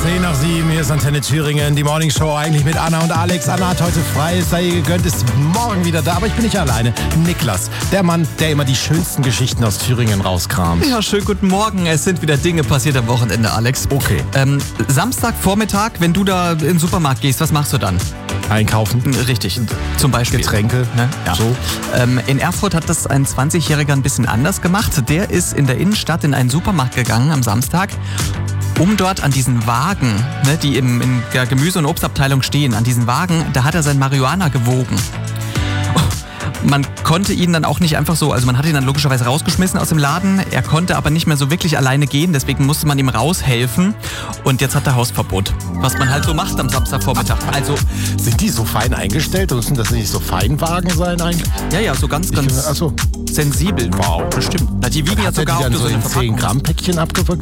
10 nach 7, hier ist Antenne Thüringen, die Morning Show eigentlich mit Anna und Alex. Anna hat heute frei, es sei ihr gegönnt, ist morgen wieder da, aber ich bin nicht alleine. Niklas, der Mann, der immer die schönsten Geschichten aus Thüringen rauskramt. Ja, schönen guten Morgen. Es sind wieder Dinge passiert am Wochenende, Alex. Okay. Samstagvormittag, wenn du da in den Supermarkt gehst, was machst du dann? Einkaufen. Richtig, zum Beispiel. Getränke, ne? Ja. So. In Erfurt hat das ein 20-Jähriger ein bisschen anders gemacht. Der ist in der Innenstadt in einen Supermarkt gegangen am Samstag, um dort an diesen Wagen, ne, die in der Gemüse- und Obstabteilung stehen, an diesen Wagen, da hat er sein Marihuana gewogen. Man konnte ihn dann auch nicht einfach so, also man hat ihn dann logischerweise rausgeschmissen aus dem Laden. Er konnte aber nicht mehr so wirklich alleine gehen, deswegen musste man ihm raushelfen. Und jetzt hat er Hausverbot, was man halt so macht am Samstagvormittag. Also sind die so fein eingestellt? Müssen das nicht so Feinwagen sein eigentlich? Ja, so ganz sensibel. Wow. Bestimmt. Na, die wiegen ja sogar die auch dann so so eine in Verpackung. 10-Gramm-Päckchen abgepackt?